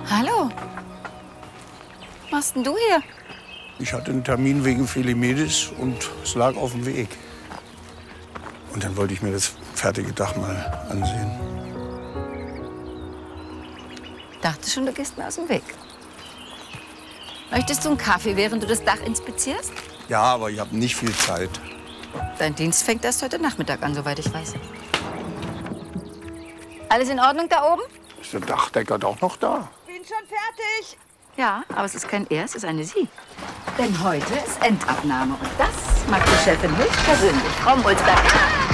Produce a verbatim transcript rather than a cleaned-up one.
Hallo. Was machst denn du hier? Ich hatte einen Termin wegen Philomedis und es lag auf dem Weg. Und dann wollte ich mir das fertige Dach mal ansehen. Dachte schon, du gehst mir aus dem Weg. Möchtest du einen Kaffee, während du das Dach inspizierst? Ja, aber ich habe nicht viel Zeit. Dein Dienst fängt erst heute Nachmittag an, soweit ich weiß. Alles in Ordnung da oben? Ist der Dachdecker doch noch da? Bin schon fertig. Ja, aber es ist kein Er, es ist eine Sie. Denn heute ist Endabnahme und das macht die Chefin höchstpersönlich, Frau Mulzberg.